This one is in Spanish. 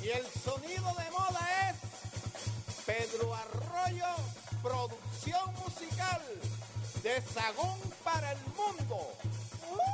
Y el sonido de moda es Pedro Arroyo, producción musical de Sagún para el mundo.